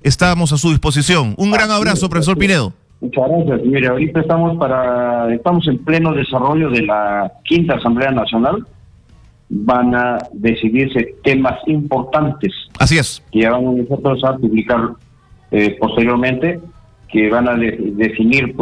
estamos a su disposición. Un gran abrazo, profesor Pinedo. Muchas gracias. Mire, ahorita estamos en pleno desarrollo de la 5ª Asamblea Nacional. Van a decidirse temas importantes. Así es. Que vamos nosotros a publicar posteriormente, que van a definir,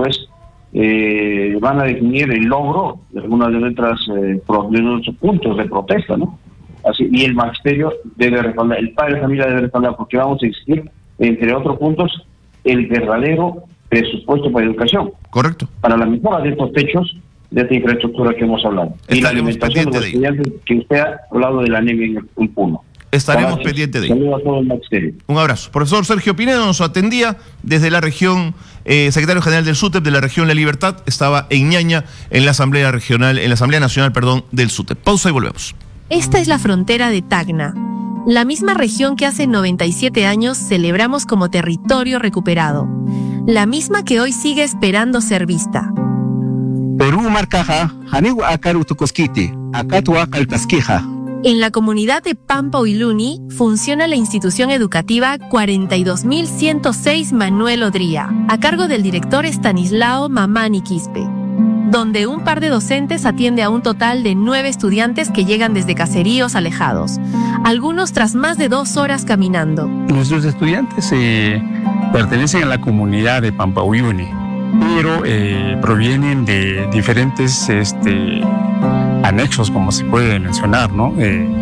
el logro de algunas de nuestros puntos de protesta, ¿no? Así, y el magisterio debe respaldar, el padre de familia debe respaldar, porque vamos a exigir, entre otros puntos, el verdadero presupuesto para educación. Correcto. Para la mejora de estos techos, de esta infraestructura que hemos hablado. Y la alimentación de los estudiantes, que usted ha hablado de la anemia en Puno. Estaremos pendientes de ello. Saludos a todo el magisterio. Un abrazo. Profesor Sergio Pinedo nos atendía desde la región, secretario general del SUTEP de la región La Libertad, estaba en Ñaña, en la Asamblea Nacional, del SUTEP. Pausa y volvemos. Esta es la frontera de Tacna, la misma región que hace 97 años celebramos como territorio recuperado, la misma que hoy sigue esperando ser vista. Perú marcaja, Janiwa Akaru Tukoskiti, Akatua Kaltasquija. En la comunidad de Pampa Huiluni funciona la institución educativa 42.106 Manuel Odría, a cargo del director Estanislao Mamani Quispe, donde un par de docentes atiende a un total de 9 estudiantes que llegan desde caseríos alejados, algunos tras más de 2 horas caminando. Nuestros estudiantes pertenecen a la comunidad de Pampa Huiluni, pero provienen de diferentes anexos, como se puede mencionar, ¿no?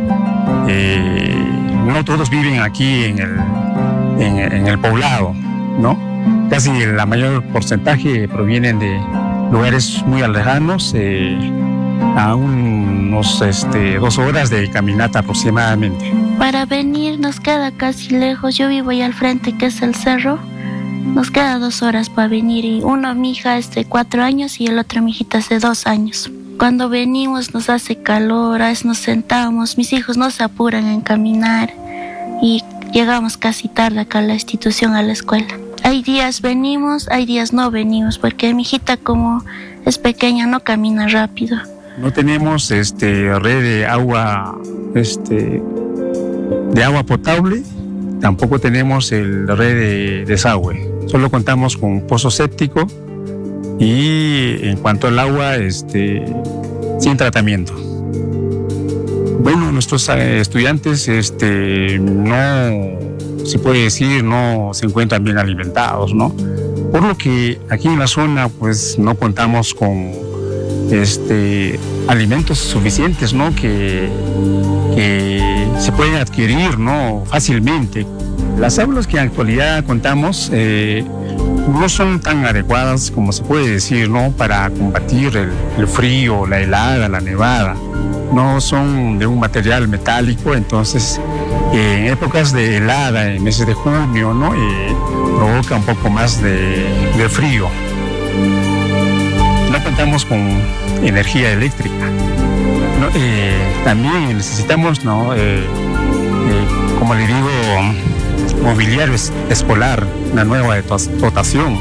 No todos viven aquí en el poblado, ¿no? Casi la mayor porcentaje provienen de lugares muy lejanos, a unos 2 horas de caminata aproximadamente. Para venir nos queda casi lejos. Yo vivo ahí al frente, que es el cerro. Nos queda 2 horas para venir, y mi hija es de 4 años y el otro mi hijita es de 2 años. Cuando venimos nos hace calor, a veces nos sentamos, mis hijos no se apuran en caminar y llegamos casi tarde acá a la institución, a la escuela. Hay días venimos, hay días no venimos, porque mi hijita, como es pequeña, no camina rápido. No tenemos red de agua, de agua potable, tampoco tenemos el red de desagüe. Solo contamos con un pozo séptico y en cuanto al agua, sin tratamiento. Bueno, nuestros estudiantes no se puede decir, no se encuentran bien alimentados, ¿no? Por lo que aquí en la zona pues no contamos con alimentos suficientes, ¿no? Que se pueden adquirir, ¿no? Fácilmente. Las aulas que en la actualidad contamos no son tan adecuadas, como se puede decir, ¿no? Para combatir el frío, la helada, la nevada. No son de un material metálico, entonces en épocas de helada, en meses de junio, ¿no? Provoca un poco más de frío. No contamos con energía eléctrica, ¿no? También necesitamos, ¿no? Como le digo, mobiliario escolar, una nueva dotación.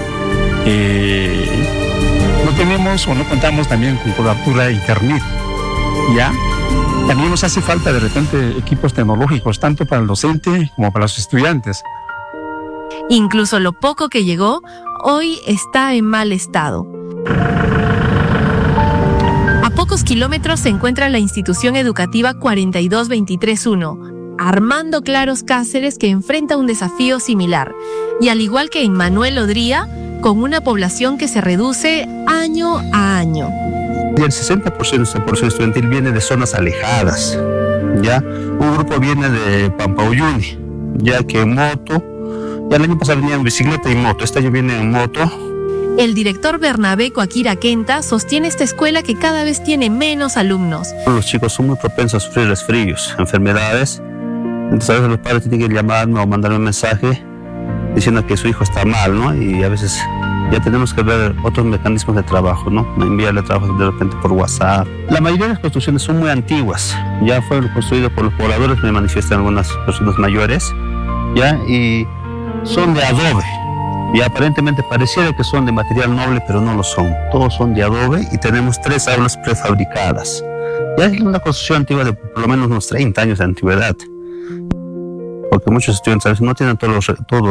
No tenemos o no contamos también con cobertura de internet. ¿Ya? También nos hace falta de repente equipos tecnológicos, tanto para el docente como para los estudiantes. Incluso lo poco que llegó, hoy está en mal estado. A pocos kilómetros se encuentra la institución educativa 42231, Armando Claros Cáceres, que enfrenta un desafío similar, y al igual que en Manuel Odría, con una población que se reduce año a año. Y el 60% estudiantil viene de zonas alejadas, ¿ya? Un grupo viene de Pampa Huiluni, ya que en moto, ya el año pasado venía en bicicleta y moto, este año viene en moto. El director Bernabé Coaquira Quenta sostiene esta escuela que cada vez tiene menos alumnos. Los chicos son muy propensos a sufrir resfríos, enfermedades, entonces a veces los padres tienen que llamarme o mandarme un mensaje diciendo que su hijo está mal, ¿no? Y a veces ya tenemos que ver otros mecanismos de trabajo, ¿no? Enviarle trabajo de repente por WhatsApp. La mayoría de las construcciones son muy antiguas, ya fueron construidas por los pobladores, me manifiestan algunas personas mayores, ¿ya? Y son de adobe, y aparentemente pareciera que son de material noble, pero no lo son. Todos son de adobe y tenemos 3 aulas prefabricadas. Ya es una construcción antigua de por lo menos unos 30 años de antigüedad, porque muchos estudiantes a veces no tienen todos